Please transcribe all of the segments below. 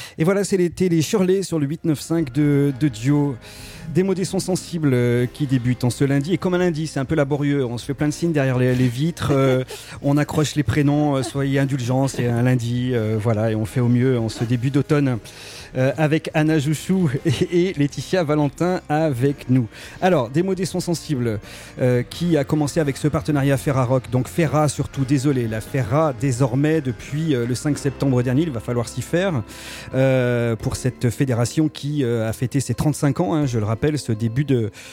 Et voilà, c'était les Shirley sur le 895 de Dio. Des mots, des sons sensibles qui débutent en ce lundi. Et comme un lundi, c'est un peu laborieux. On se fait plein de signes derrière les vitres. On accroche les prénoms. Soyez indulgents, c'est un lundi. Voilà, et on fait au mieux en ce début d'automne. Avec Anna Jouchou et Laetitia Valentin avec nous. Alors, des mots, des sons sensibles qui a commencé avec ce partenariat Ferra Rock. Donc Ferra surtout, désolé, la Ferra désormais depuis le 5 septembre dernier, il va falloir s'y faire pour cette fédération qui a fêté ses 35 ans, hein, je le rappelle, ce début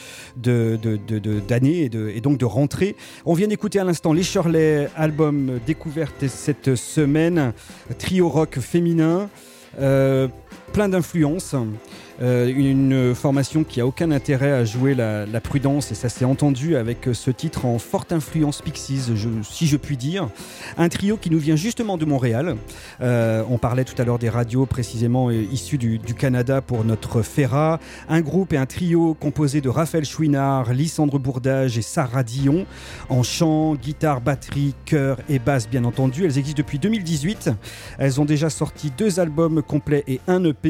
d'année et donc de rentrée. On vient d'écouter à l'instant les Shirley, album découverte cette semaine, trio rock féminin. Plein d'influences, une formation qui a aucun intérêt à jouer la prudence, et ça s'est entendu avec ce titre en forte influence Pixies, si je puis dire. Un trio qui nous vient justement de Montréal. On parlait tout à l'heure des radios précisément issus du Canada pour notre Ferra. Un groupe et un trio composé de Raphaël Chouinard, Lysandre Bourdage et Sarah Dion en chant, guitare, batterie, chœur et basse bien entendu. Elles existent depuis 2018. Elles ont déjà sorti 2 albums complets et un EP.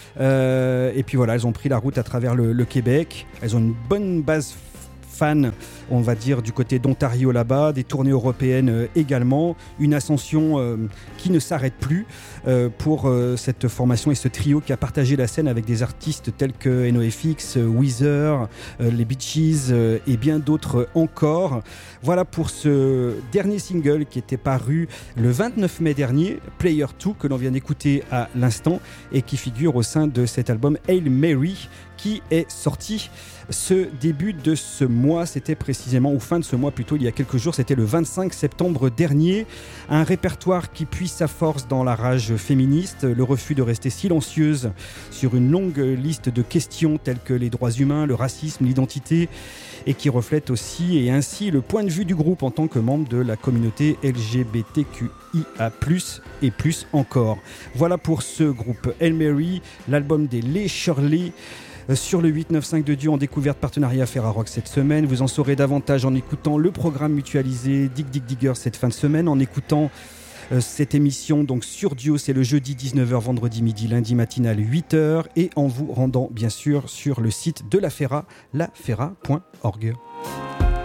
Et puis voilà, elles ont pris la route à travers le Québec. Elles ont une bonne base fan, on va dire, du côté d'Ontario là-bas, des tournées européennes également, une ascension qui ne s'arrête plus pour cette formation et ce trio qui a partagé la scène avec des artistes tels que NoFX, Weezer, les Bee Gees et bien d'autres encore. Voilà pour ce dernier single qui était paru le 29 mai dernier, Player 2, que l'on vient d'écouter à l'instant et qui figure au sein de cet album Hail Mary qui est sorti ce début de ce mois, c'était précisément, ou fin de ce mois plutôt, il y a quelques jours, c'était le 25 septembre dernier. Un répertoire qui puise sa force dans la rage féministe, le refus de rester silencieuse sur une longue liste de questions telles que les droits humains, le racisme, l'identité, et qui reflète aussi et ainsi le point de vue du groupe en tant que membre de la communauté LGBTQIA+, et plus encore. Voilà pour ce groupe Hail Mary, l'album des Les Shirley, sur le 895 de Dieu en découverte partenariat Ferra Rock cette semaine. Vous en saurez davantage en écoutant le programme mutualisé Dig Dig Digger cette fin de semaine, en écoutant cette émission donc sur Dio, c'est le jeudi 19h, vendredi midi, lundi matinal 8h, et en vous rendant bien sûr sur le site de la Ferra, laferra.org.